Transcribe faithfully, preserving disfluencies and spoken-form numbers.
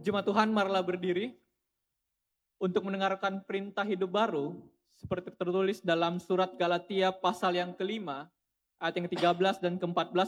Jemaat Tuhan, marilah berdiri untuk mendengarkan perintah hidup baru seperti tertulis dalam surat Galatia pasal yang kelima, ayat yang tiga belas dan ke empat belas